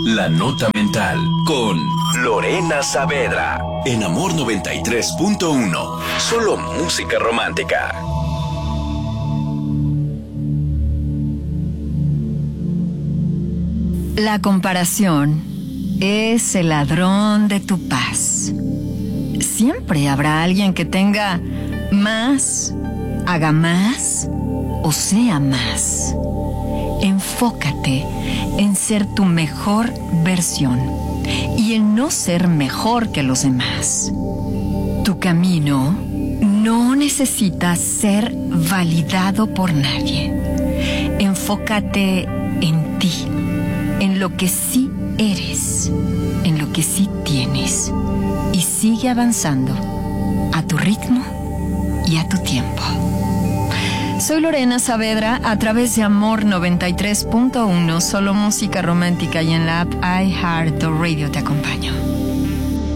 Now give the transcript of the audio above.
La Nota Mental con Lorena Saavedra en Amor 93.1. Solo música romántica. La comparación es el ladrón de tu paz. Siempre habrá alguien que tenga más, haga más o sea más. Enfócate en ser tu mejor versión y en no ser mejor que los demás. Tu camino no necesita ser validado por nadie. Enfócate en ti, en lo que sí eres, en lo que sí tienes, y sigue avanzando a tu ritmo y a tu tiempo. Soy Lorena Saavedra a través de Amor 93.1, solo música romántica, y en la app iHeartRadio te acompaño.